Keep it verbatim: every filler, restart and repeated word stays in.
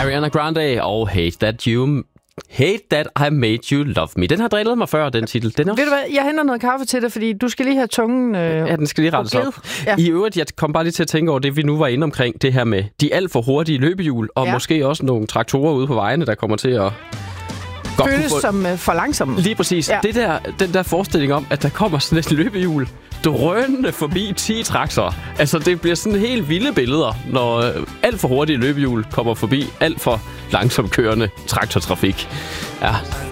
Ariana Grande og Hate That You... Hate That I Made You Love Me. Den har drillet mig før, den titel. Den er også... Ved du hvad, jeg henter noget kaffe til dig, fordi du skal lige have tungen... Øh, ja, den skal lige rettes op. Ja. I øvrigt, jeg kom bare lige til at tænke over det, vi nu var inde omkring, det her med de alt for hurtige løbehjul, og ja. måske også nogle traktorer ude på vejene, der kommer til at... føles få... som øh, for langsomt. Lige præcis. Ja. Det der, den der forestilling om, at der kommer sådan et løbehjul drønende forbi ti traktorer. Altså, det bliver sådan helt vilde billeder, når øh, alt for hurtige løbehjul kommer forbi alt for langsomt kørende traktortrafik. Ja,